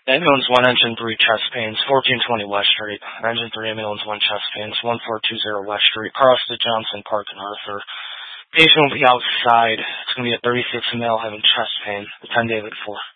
Ambulance 1, Engine 3, chest pains, 1420 West Street. Engine 3, Ambulance 1, chest pains, 1420 West Street. Cross to Johnson Park and Arthur. Patient will be outside. It's going to be a 36 male having chest pain. 10 David 4.